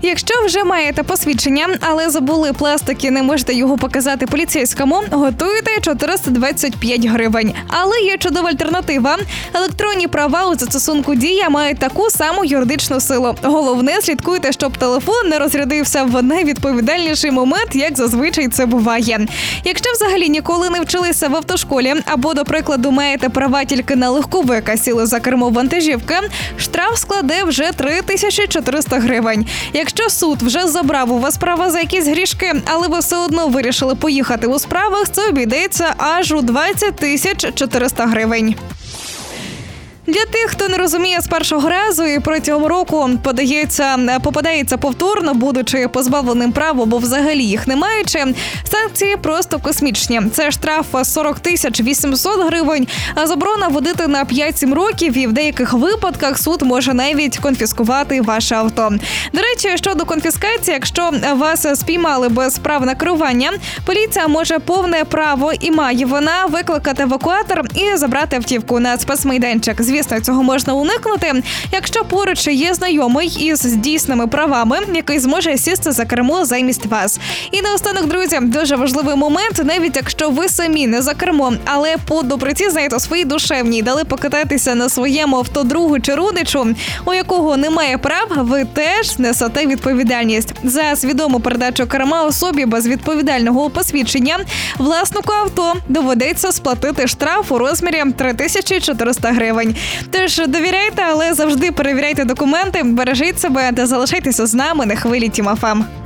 Якщо вже маєте посвідчення, але забули пластик і не можете його показати поліцейському, готуйте 425 гривень. Але є чудова альтернатива. Електронні права у застосунку «Дія» мають таку саму юридичну силу. Головне, слідкуйте, щоб телефон не розрядився в найвідповідальніший момент, як зазвичай це буває. Якщо взагалі ніколи не вчилися в автошколі, або, до прикладу, маєте права тільки на легковика, сіли за кермо вантажівки, штраф складе вже 3400 гривень. Якщо суд вже забрав у вас права за якісь грішки, але ви все одно вирішили поїхати у справах, це обійдеться аж у 20 400 гривень. Для тих, хто не розуміє з першого разу і протягом року попадається повторно, будучи позбавленим прав або взагалі їх не маючи, санкції просто космічні. Це штраф 40 800 гривень, а заборона водити на 5-7 років, і в деяких випадках суд може навіть конфіскувати ваше авто. До речі, щодо конфіскації, якщо вас спіймали без прав на керування, поліція може повне право, і має вона, викликати евакуатор і забрати автівку на спецмайданчик. Звісно, цього можна уникнути, якщо поруч є знайомий із дійсними правами, який зможе сісти за кермо замість вас. І наостанок, друзі, дуже важливий момент, навіть якщо ви самі не за кермом, але по доброті, знаєте, своїй душевній дали покататися на своєму авто другу чи родичу, у якого немає прав, ви теж несете відповідальність. За свідому передачу керма особі без відповідального посвідчення власнику авто доведеться сплатити штраф у розмірі 3400 гривень. Тож довіряйте, але завжди перевіряйте документи, бережіть себе та залишайтеся з нами на хвилі Тім ФМ.